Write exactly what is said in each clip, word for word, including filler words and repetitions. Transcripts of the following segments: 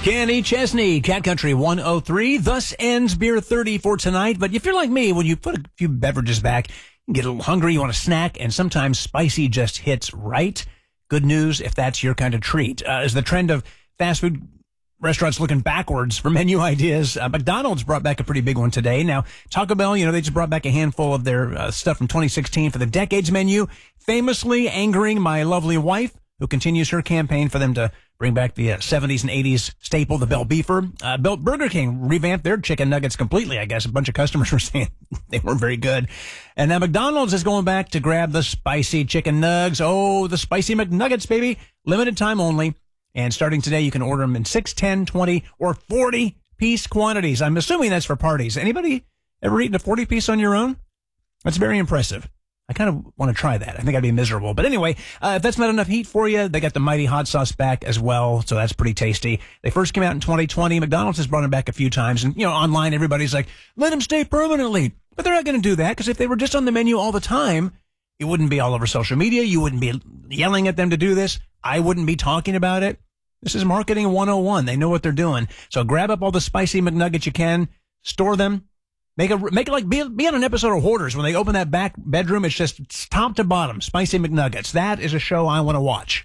Kenny Chesney, Cat Country one oh three. Thus ends Beer thirty for tonight. But if you're like me, when you put a few beverages back, you get a little hungry, you want a snack, and sometimes spicy just hits right. Good news if that's your kind of treat. Uh, as the trend of fast food restaurants looking backwards for menu ideas, uh, McDonald's brought back a pretty big one today. Now, Taco Bell, you know, they just brought back a handful of their uh, stuff from twenty sixteen for the Decades menu, famously angering my lovely wife, who continues her campaign for them to bring back the uh, seventies and eighties staple, the Bell Beefer. Uh, Bel- Burger King revamped their chicken nuggets completely, I guess. A bunch of customers were saying they weren't very good. And now McDonald's is going back to grab the spicy chicken nugs. Oh, the spicy McNuggets, baby. Limited time only. And starting today, you can order them in six, ten, twenty, or forty-piece quantities. I'm assuming that's for parties. Anybody ever eaten a forty-piece on your own? That's very impressive. I kind of want to try that. I think I'd be miserable. But anyway, uh, if that's not enough heat for you, they got the Mighty Hot Sauce back as well, so that's pretty tasty. They first came out in twenty twenty. McDonald's has brought them back a few times. And, you know, online, everybody's like, let them stay permanently. But they're not going to do that, because if they were just on the menu all the time, it wouldn't be all over social media. You wouldn't be yelling at them to do this. I wouldn't be talking about it. This is marketing one oh one. They know what they're doing. So grab up all the spicy McNuggets you can, store them. Make a make it like be, be on an episode of Hoarders. When they open that back bedroom, it's just it's top to bottom, spicy McNuggets. That is a show I want to watch.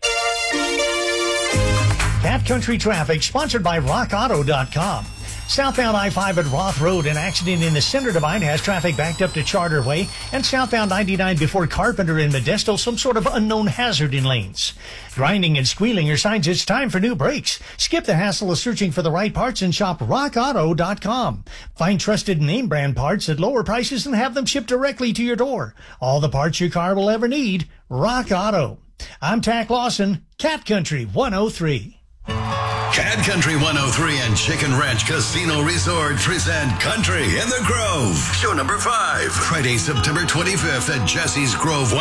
Cat Country Traffic, sponsored by rock auto dot com. Southbound I five at Roth Road, an accident in the center divide has traffic backed up to Charter Way, and southbound ninety-nine before Carpenter in Modesto, some sort of unknown hazard in lanes. Grinding and squealing are signs it's time for new brakes. Skip the hassle of searching for the right parts and shop rock auto dot com. Find trusted name brand parts at lower prices and have them shipped directly to your door. All the parts your car will ever need. Rock Auto. I'm Tack Lawson, Cat Country one oh three. Cat Country one oh three and Chicken Ranch Casino Resort present Country in the Grove. Show number five. Friday, September twenty-fifth at Jesse's Grove.